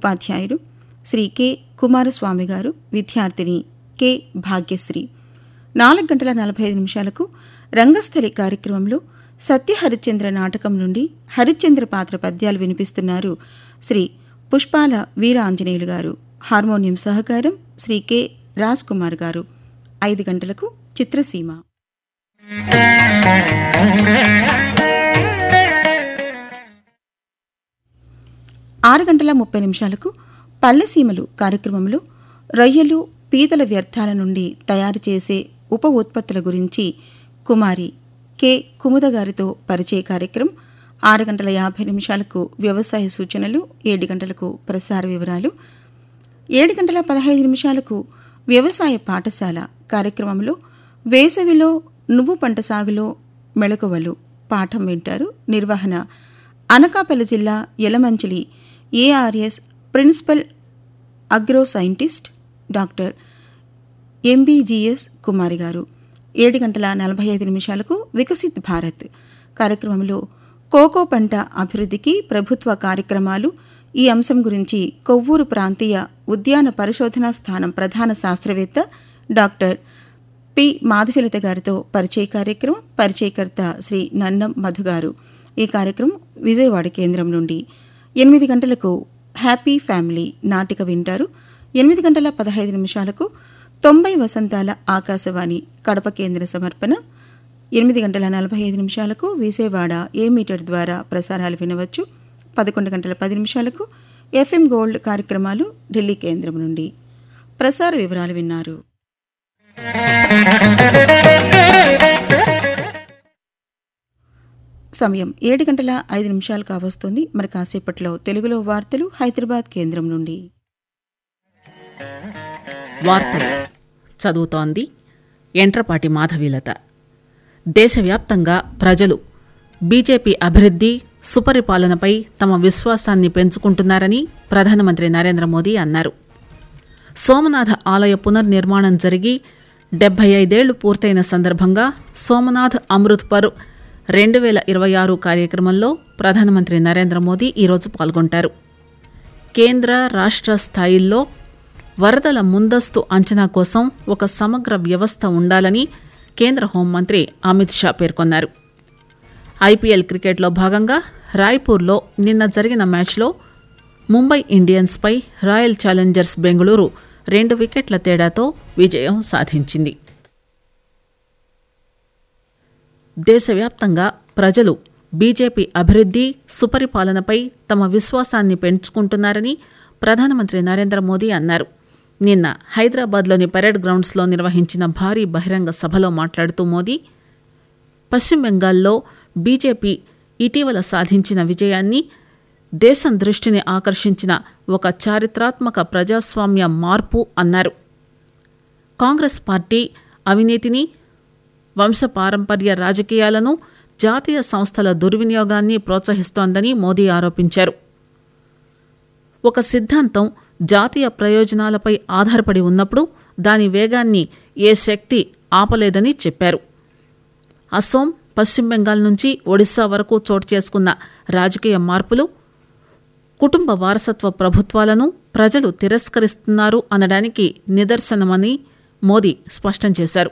ఉపాధ్యాయులు శ్రీ కె కుమారస్వామి గారు, విద్యార్థిని కె భాగ్యశ్రీ. 4:45 రంగస్థలి కార్యక్రమంలో సత్యహరిశ్చంద్ర నాటకం నుండి హరిశ్చంద్ర పాత్ర పద్యాలు వినిపిస్తున్నారు శ్రీ పుష్పాల వీర ఆంజనేయులు గారు. హార్మోనియం సహకారం శ్రీ కె రాజ్ కుమార్ గారు. 5 చిత్రసీమ. 6:30 పల్లెసీమలు కార్యక్రమంలో రొయ్యలు, పీతల వ్యర్థాల నుండి తయారు చేసే ఉప ఉత్పత్తుల గురించి కుమారి కె కుముద గారితో పరిచయ కార్యక్రమం. 6:50 వ్యవసాయ సూచనలు. 7 ప్రసార వివరాలు. 7:15 వ్యవసాయ పాఠశాల కార్యక్రమంలో వేసవిలో నువ్వు పంట సాగులో మెళకువలు పాఠం వింటారు. నిర్వహణ అనకాపల్లి జిల్లా Yalamanchili ARS principal agro scientist doctor MBGS కుమారి గారు. 7:45 వికసిత్ భారత్ కార్యక్రమంలో కోకో పంట అభివృద్ధికి ప్రభుత్వ కార్యక్రమాలు, ఈ అంశం గురించి కొవ్వూరు ప్రాంతీయ ఉద్యాన పరిశోధనా స్థానం ప్రధాన శాస్త్రవేత్త డాక్టర్ పి మాధవిలత గారితో పరిచయ కార్యక్రమం. పరిచయకర్త శ్రీ నన్నం మధుగారు. ఈ కార్యక్రమం విజయవాడ కేంద్రం నుండి. 8 హ్యాపీ ఫ్యామిలీ నాటిక వింటారు. 8:15 90 వసంతాల ఆకాశవాణి కడప కేంద్ర సమర్పణ. 8:45 విజయవాడ ఏ మీటర్ ద్వారా ప్రసారాలు వినవచ్చు. 11:10 ఎఫ్ఎం గోల్డ్ కార్యక్రమాలు ఢిల్లీ కేంద్రం నుండి. ప్రసార వివరాలు విన్నారు. సమయం 7:05 కావస్తోంది. మరి కాసేపట్లో తెలుగులో వార్తలు హైదరాబాద్ కేంద్రం నుండి. వార్తలు చదువుతోంది ఎంట్రపాటి మాధవీలత. దేశవ్యాప్తంగా ప్రజలు బీజేపీ అభివృద్ధి, సుపరిపాలనపై తమ విశ్వాసాన్ని పెంచుకుంటున్నారని ప్రధానమంత్రి నరేంద్ర మోదీ అన్నారు. సోమనాథ ఆలయ పునర్నిర్మాణం జరిగి 75 ఏళ్లు పూర్తయిన సందర్భంగా సోమనాథ్ అమృత్ పర్వ్ 2026 కార్యక్రమంలో ప్రధానమంత్రి నరేంద్ర మోదీ ఈరోజు పాల్గొంటారు. కేంద్ర, రాష్ట్ర స్థాయిల్లో వరదల ముందస్తు అంచనా కోసం ఒక సమగ్ర వ్యవస్థ ఉండాలని కేంద్ర హోంమంత్రి అమిత్ షా పేర్కొన్నారు. ఐపీఎల్ క్రికెట్లో భాగంగా రాయ్పూర్లో నిన్న జరిగిన మ్యాచ్లో ముంబై ఇండియన్స్పై రాయల్ ఛాలెంజర్స్ బెంగళూరు 2 వికెట్ల తేడాతో విజయం సాధించింది. దేశవ్యాప్తంగా ప్రజలు బీజేపీ అభివృద్ధి, సుపరిపాలనపై తమ విశ్వాసాన్ని పెంచుకుంటున్నారని ప్రధానమంత్రి నరేంద్ర మోదీ అన్నారు. నిన్న హైదరాబాద్లోని పరేడ్ గ్రౌండ్స్లో నిర్వహించిన భారీ బహిరంగ సభలో మాట్లాడుతూ మోదీ పశ్చిమ బెంగాల్లో బీజేపీ ఇటీవల సాధించిన విజయాన్ని, దేశం దృష్టిని ఆకర్షించిన ఒక చారిత్రాత్మక ప్రజాస్వామ్య మార్పు అన్నారు. కాంగ్రెస్ పార్టీ అవినీతిని, వంశపారంపర్య రాజకీయాలను, జాతీయ సంస్థల దుర్వినియోగాన్ని ప్రోత్సహిస్తోందని మోదీ ఆరోపించారు. ఒక సిద్ధాంతం జాతీయ ప్రయోజనాలపై ఆధారపడి ఉన్నప్పుడు దాని వేగాన్ని ఏ శక్తి ఆపలేదని చెప్పారు. అసోం, పశ్చిమ బెంగాల్ నుంచి ఒడిశా వరకు చోటు చేసుకున్న రాజకీయ మార్పులు, కుటుంబ వారసత్వ ప్రభుత్వాలను ప్రజలు తిరస్కరిస్తున్నారు అనడానికి నిదర్శనమని మోదీ స్పష్టం చేశారు.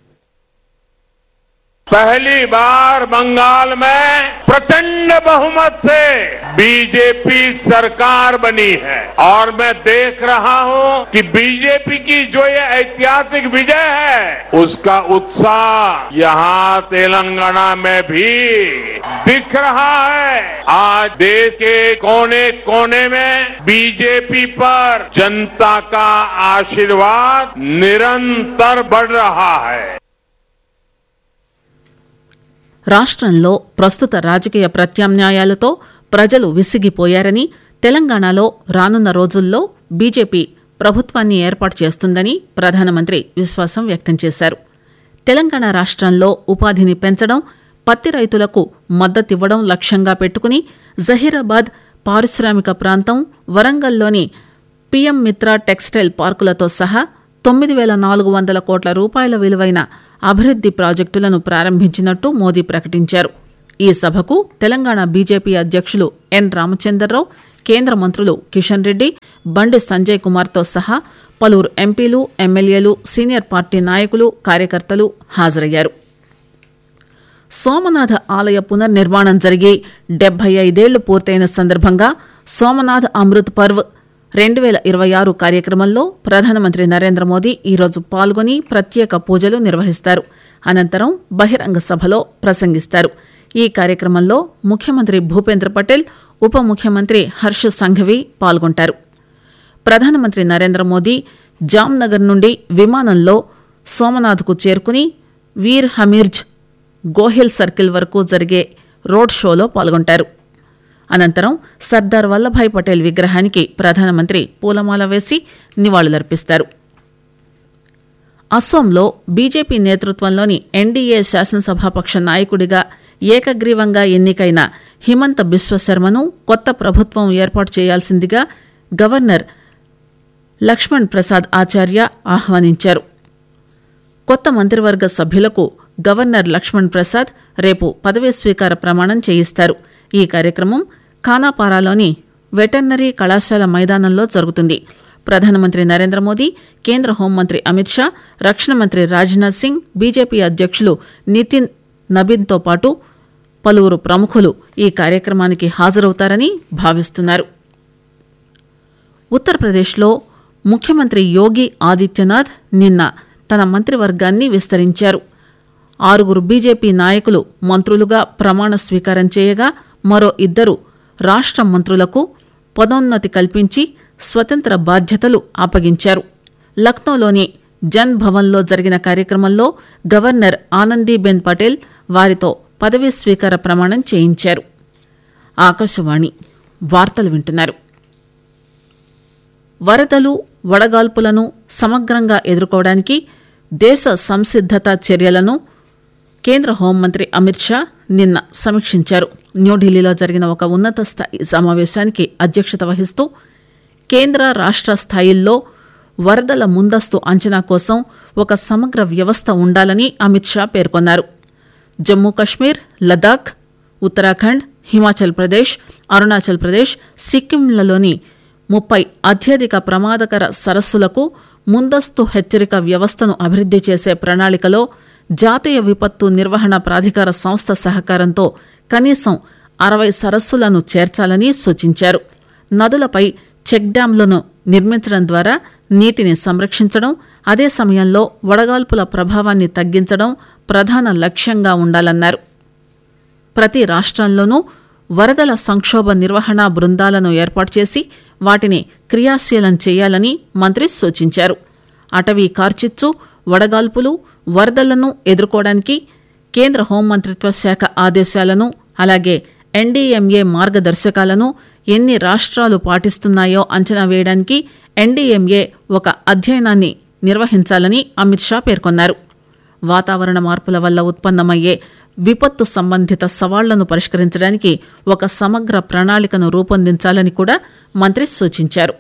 पहली बार बंगाल में प्रचंड बहुमत से बीजेपी सरकार बनी है और मैं देख रहा हूं कि बीजेपी की जो ये ऐतिहासिक विजय है उसका उत्साह यहां तेलंगाना में भी दिख रहा है. आज देश के कोने कोने में बीजेपी पर जनता का आशीर्वाद निरंतर बढ़ रहा है. రాష్ట్రంలో ప్రస్తుత రాజకీయ ప్రత్యామ్నాయాలతో ప్రజలు విసిగిపోయారని, తెలంగాణలో రానున్న రోజుల్లో బీజేపీ ప్రభుత్వాన్ని ఏర్పాటు చేస్తుందని ప్రధానమంత్రి విశ్వాసం వ్యక్తం చేశారు. తెలంగాణ రాష్ట్రంలో ఉపాధిని పెంచడం, పత్తి రైతులకు మద్దతివ్వడం లక్ష్యంగా పెట్టుకుని జహీరాబాద్ పారిశ్రామిక ప్రాంతం, వరంగల్లోని పీఎం మిత్ర టెక్స్టైల్ పార్కులతో సహా 9,400 కోట్ల రూపాయల విలువైన అభివృద్ధి ప్రాజెక్టులను ప్రారంభించినట్టు మోదీ ప్రకటించారు. ఈ సభకు తెలంగాణ బీజేపీ అధ్యక్షులు ఎన్ రామచంద్రరావు, కేంద్ర మంత్రులు కిషన్ రెడ్డి, బండి సంజయ్ కుమార్తో సహా పలువురు ఎంపీలు, ఎమ్మెల్యేలు, సీనియర్ పార్టీ నాయకులు, కార్యకర్తలు హాజరయ్యారు. సోమనాథ ఆలయ పునర్నిర్మాణం జరిగి 75 ఏళ్లు పూర్తయిన సందర్భంగా సోమనాథ్ అమృత్ పర్వ్ 2026 కార్యక్రమంలో ప్రధానమంత్రి నరేంద్ర మోదీ ఈరోజు పాల్గొని ప్రత్యేక పూజలు నిర్వహిస్తారు. అనంతరం బహిరంగ సభలో ప్రసంగిస్తారు. ఈ కార్యక్రమంలో ముఖ్యమంత్రి భూపేంద్ర పటేల్, ఉప ముఖ్యమంత్రి హర్ష్ సంఘవి పాల్గొంటారు. ప్రధానమంత్రి నరేంద్ర మోదీ జామ్నగర్ నుండి విమానంలో సోమనాథ్కు చేరుకుని వీర్ హమీర్జ్ గోహిల్ సర్కిల్ వరకు జరిగే రోడ్ షోలో పాల్గొంటారు. అనంతరం సర్దార్ వల్లభాయ్ పటేల్ విగ్రహానికి ప్రధానమంత్రి పూలమాల వేసి నివాళులర్పిస్తారు. అస్సోంలో బీజేపీ నేతృత్వంలోని ఎన్డీఏ శాసనసభాపక్ష నాయకుడిగా ఏకగ్రీవంగా ఎన్నికైన హిమంత బిశ్వశర్మను కొత్త ప్రభుత్వం ఏర్పాటు చేయాల్సిందిగా గవర్నర్ లక్ష్మణ్ ప్రసాద్ ఆచార్య ఆహ్వానించారు. కొత్త మంత్రివర్గ సభ్యులకు గవర్నర్ లక్ష్మణ్ ప్రసాద్ రేపు పదవీ స్వీకార ప్రమాణం చేయిస్తారు. ఈ కార్యక్రమం ఖానాపారాలోని వెటర్నరీ కళాశాల మైదానంలో జరుగుతుంది. ప్రధానమంత్రి నరేంద్ర మోదీ, కేంద్ర హోంమంత్రి అమిత్ షా, రక్షణ మంత్రి రాజ్నాథ్ సింగ్, బీజేపీ అధ్యక్షులు నితిన్ నబీన్తో పాటు పలువురు ప్రముఖులు ఈ కార్యక్రమానికి హాజరవుతారని భావిస్తున్నారు. ఉత్తరప్రదేశ్లో ముఖ్యమంత్రి యోగి ఆదిత్యనాథ్ నిన్న తన మంత్రివర్గాన్ని విస్తరించారు. 6 బీజేపీ నాయకులు మంత్రులుగా ప్రమాణ స్వీకారం చేయగా మరో 2 రాష్ట్ర మంత్రులకు పదోన్నతి కల్పించి స్వతంత్ర బాధ్యతలు అప్పగించారు. లక్నోలోని జన్ భవన్లో జరిగిన కార్యక్రమంలో గవర్నర్ ఆనందీబెన్ పటేల్ వారితో పదవీ స్వీకార ప్రమాణం చేయించారు. ఆకాశవాణి వార్తలు వింటున్నారు. వరదలు, వడగాల్పులను సమగ్రంగా ఎదుర్కోవడానికి దేశ సంసిద్దత చర్యలను కేంద్ర హోంమంత్రి అమిత్ షా నిన్న సమీక్షించారు. న్యూఢిల్లీలో జరిగిన ఒక ఉన్నత స్థాయి సమావేశానికి అధ్యక్షత వహిస్తూ కేంద్ర, రాష్ట్ర స్థాయిల్లో వరదల ముందస్తు అంచనా కోసం ఒక సమగ్ర వ్యవస్థ ఉండాలని అమిత్ షా పేర్కొన్నారు. జమ్మూ కశ్మీర్, లదాఖ్, ఉత్తరాఖండ్, హిమాచల్ ప్రదేశ్, అరుణాచల్ ప్రదేశ్, సిక్కింలలోని 30 అత్యధిక ప్రమాదకర సరస్సులకు ముందస్తు హెచ్చరిక వ్యవస్థను అభివృద్ది చేసే ప్రణాళికలో జాతీయ విపత్తు నిర్వహణ ప్రాధికార సంస్థ సహకారంతో కనీసం 60 సరస్సులను చేర్చాలని సూచించారు. నదులపై చెక్ డ్యాంలను నిర్మించడం ద్వారా నీటిని సంరక్షించడం, అదే సమయంలో వడగాల్పుల ప్రభావాన్ని తగ్గించడం ప్రధాన లక్ష్యంగా ఉండాలన్నారు. ప్రతి రాష్ట్రంలోనూ వరదల సంక్షోభ నిర్వహణ బృందాలను ఏర్పాటు చేసి వాటిని క్రియాశీలం చేయాలని మంత్రి సూచించారు. అటవీ కార్చిచ్చు, వడగాల్పులు, వరదలను ఎదుర్కోవడానికి కేంద్ర హోంమంత్రిత్వ శాఖ ఆదేశాలను, అలాగే ఎన్డీఎంఏ మార్గదర్శకాలను ఎన్ని రాష్ట్రాలు పాటిస్తున్నాయో అంచనా వేయడానికి ఎన్డీఎంఏ ఒక అధ్యయనాన్ని నిర్వహించాలని అమిత్ షా పేర్కొన్నారు. వాతావరణ మార్పుల వల్ల ఉత్పన్నమయ్యే విపత్తు సంబంధిత సవాళ్లను పరిష్కరించడానికి ఒక సమగ్ర ప్రణాళికను రూపొందించాలని కూడా మంత్రి సూచించారు.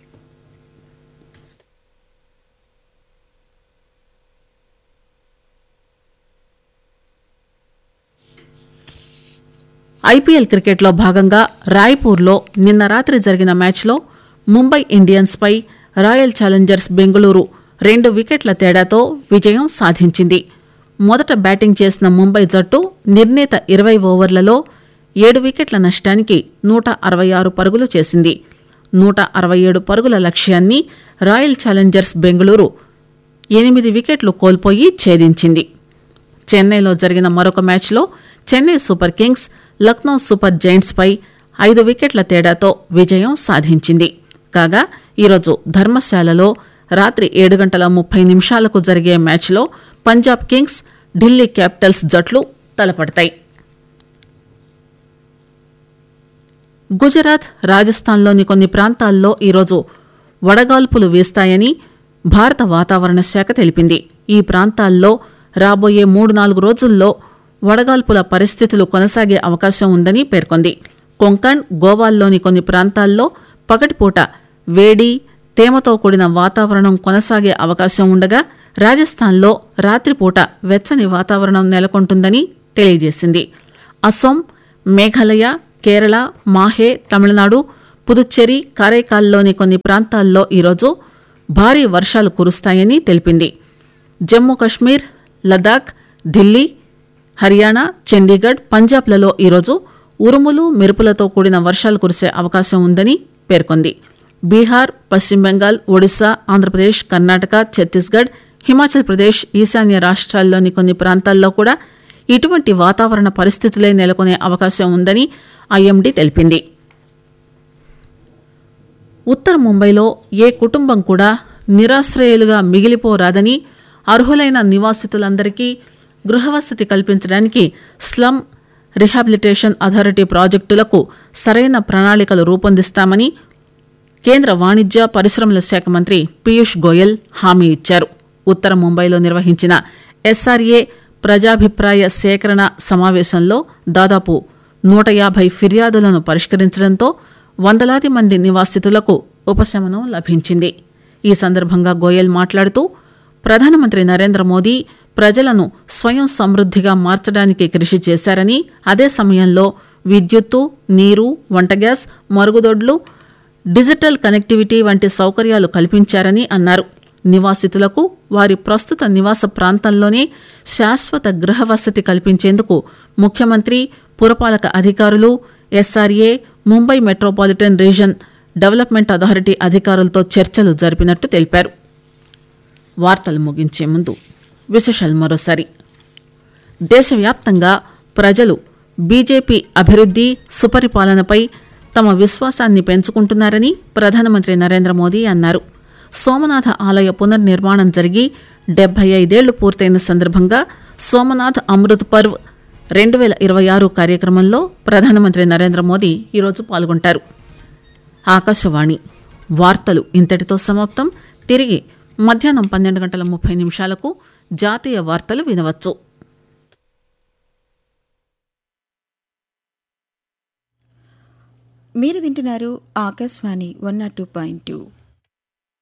ఐపీఎల్ క్రికెట్లో భాగంగా రాయ్పూర్లో నిన్న రాత్రి జరిగిన మ్యాచ్లో ముంబై ఇండియన్స్పై రాయల్ ఛాలెంజర్స్ బెంగళూరు 2 వికెట్ల తేడాతో విజయం సాధించింది. మొదట బ్యాటింగ్ చేసిన ముంబై జట్టు నిర్ణీత 20 ఓవర్లలో 7 వికెట్ల నష్టానికి 166 పరుగులు చేసింది. 167 పరుగుల లక్ష్యాన్ని రాయల్ ఛాలెంజర్స్ బెంగళూరు 8 వికెట్లు కోల్పోయి ఛేదించింది. చెన్నైలో జరిగిన మరొక మ్యాచ్లో Chennai super Kings Lucknow super జైంట్స్పై 5 వికెట్ల తేడాతో విజయం సాధించింది. కాగా ఈరోజు ధర్మశాలలో రాత్రి 7:30 జరిగే మ్యాచ్లో పంజాబ్ కింగ్స్, ఢిల్లీ క్యాపిటల్స్ జట్లు తలపడతాయి. గుజరాత్, రాజస్థాన్లోని కొన్ని ప్రాంతాల్లో ఈరోజు వడగాల్పులు వీస్తాయని భారత వాతావరణ శాఖ తెలిపింది. ఈ ప్రాంతాల్లో రాబోయే 3-4 రోజుల్లో వడగాల్పుల పరిస్థితులు కొనసాగే అవకాశం ఉందని పేర్కొంది. కొంకణ్, గోవాల్లోని కొన్ని ప్రాంతాల్లో పగటిపూట వేడి, తేమతో కూడిన వాతావరణం కొనసాగే అవకాశం ఉండగా రాజస్థాన్లో రాత్రిపూట వెచ్చని వాతావరణం నెలకొంటుందని తెలియజేసింది. అస్సోం, మేఘాలయ, కేరళ, మాహే, తమిళనాడు, పుదుచ్చేరి కారైకాల్లోని కొన్ని ప్రాంతాల్లో ఈరోజు భారీ వర్షాలు కురుస్తాయని తెలిపింది. జమ్మూ కశ్మీర్, లదాఖ్, ఢిల్లీ, హర్యానా, చండీగఢ్, పంజాబ్లలో ఈరోజు ఉరుములు మెరుపులతో కూడిన వర్షాలు కురిసే అవకాశం ఉందని పేర్కొంది. బీహార్, పశ్చిమ బెంగాల్, ఒడిశా, ఆంధ్రప్రదేశ్, కర్ణాటక, ఛత్తీస్గఢ్, హిమాచల్ ప్రదేశ్, ఈశాన్య రాష్ట్రాల్లోని కొన్ని ప్రాంతాల్లో కూడా ఇటువంటి వాతావరణ పరిస్థితులే నెలకొనే అవకాశం ఉందని ఐఎండీ తెలిపింది. ఉత్తర ముంబైలో ఏ కుటుంబం కూడా నిరాశ్రయులుగా మిగిలిపోరాదని, అర్హులైన నివాసితులందరికీ గృహవసతి కల్పించడానికి స్లమ్ రిహాబిలిటేషన్ అథారిటీ ప్రాజెక్టులకు సరైన ప్రణాళికలు రూపొందిస్తామని కేంద్ర వాణిజ్య పరిశ్రమల శాఖ మంత్రి పీయూష్ గోయల్ హామీ ఇచ్చారు. ఉత్తర ముంబైలో నిర్వహించిన ఎస్ఆర్ఏ ప్రజాభిప్రాయ సేకరణ సమావేశంలో దాదాపు 150 ఫిర్యాదులను పరిష్కరించడంతో వందలాది మంది నివాసితులకు ఉపశమనం లభించింది. ఈ సందర్భంగా గోయల్ మాట్లాడుతూ ప్రధానమంత్రి నరేంద్ర మోదీ ప్రజలను స్వయం సమృద్ధిగా మార్చడానికి కృషి చేశారని, అదే సమయంలో విద్యుత్తు, నీరు, వంట గ్యాస్, మరుగుదొడ్లు, డిజిటల్ కనెక్టివిటీ వంటి సౌకర్యాలు కల్పించారని అన్నారు. నివాసితులకు వారి ప్రస్తుత నివాస ప్రాంతంలోనే శాశ్వత గృహవసతి కల్పించేందుకు ముఖ్యమంత్రి, పురపాలక అధికారులు, SRA, Mumbai metropolitan reason development authority అధికారులతో చర్చలు జరిపినట్టు తెలిపారు. వార్తలు ముగించే ముందు విశేషాలు మరోసారి. దేశవ్యాప్తంగా ప్రజలు బీజేపీ అభివృద్ది, సుపరిపాలనపై తమ విశ్వాసాన్ని పెంచుకుంటున్నారని ప్రధానమంత్రి నరేంద్ర మోదీ అన్నారు. సోమనాథ ఆలయ పునర్నిర్మాణం జరిగి 75 ఏళ్లు పూర్తయిన సందర్భంగా సోమనాథ్ అమృత్ పర్వ్ 2026 కార్యక్రమంలో ప్రధానమంత్రి నరేంద్ర మోదీ ఈరోజు పాల్గొంటారు. ఆకాశవాణి వార్తలు ఇంతటితో సమాప్తం. తిరిగి మధ్యాహ్నం 12:30 జాతీయ వార్తలు వినవచ్చు. మీరు వింటున్నారు ఆకాశవాణి 102.2.